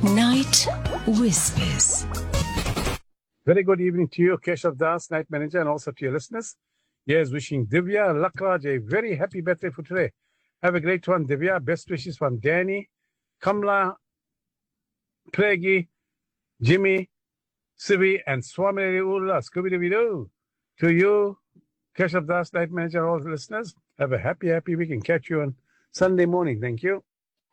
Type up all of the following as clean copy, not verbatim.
Night Whispers. Very good evening to you, Keshav Das, night manager, and also to your listeners. Yes, wishing Divya Lakraj a very happy birthday for today. Have a great one, Divya. Best wishes from Danny, Kamla, Pregi, Jimmy, Sivi, and Swami Ulla. Scooby-Doo. To you, Keshav Das, night manager, all the listeners. Have a happy week and catch you on Sunday morning. Thank you.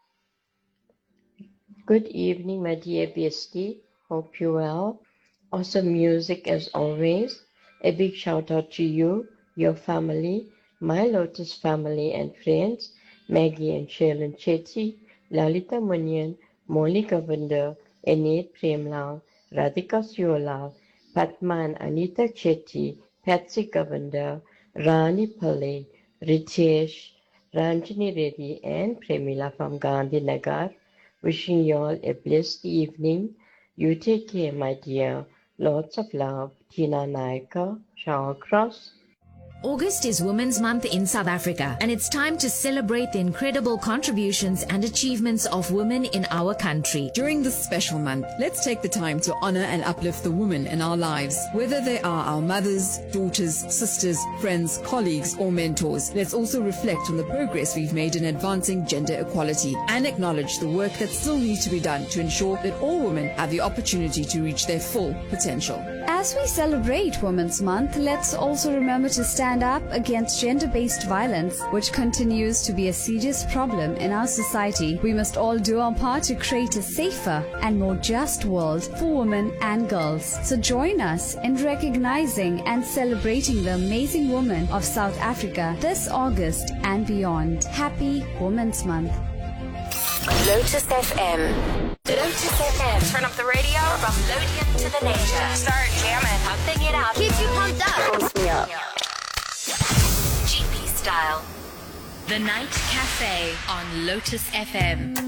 Good evening, my dear BST. Hope you're well. Awesome music as always. A big shout out to you, your family, my Lotus family and friends, Maggie and Sharon Chetty, Lalita Munyan, Molly Govender, Enid Premlal, Radhika Siolal, Padma and Anita Chetty, Patsy Govender, Rani Pillai, Ritesh, Ranjini Reddy, and Premila from Gandhi Nagar. Wishing you all a blessed evening. You take care, my dear. Lots of love. Tina Naika, Shower Cross. August is Women's Month in South Africa, and it's time to celebrate the incredible contributions and achievements of women in our country. During this special month, let's take the time to honor and uplift the women in our lives. Whether they are our mothers, daughters, sisters, friends, colleagues, or mentors, let's also reflect on the progress we've made in advancing gender equality and acknowledge the work that still needs to be done to ensure that all women have the opportunity to reach their full potential. As we celebrate Women's Month, let's also remember to stand up against gender-based violence, which continues to be a serious problem in our society. We must all do our part to create a safer and more just world for women and girls. So join us in recognizing and celebrating the amazing women of South Africa this August and beyond. Happy Women's Month. Lotus FM. Lotus FM. Turn up the radio from Lothian to the nation. Start jamming. Pumping it up. Keep you pumped up. Pumps me up. GP Style. The Night Cafe on Lotus FM.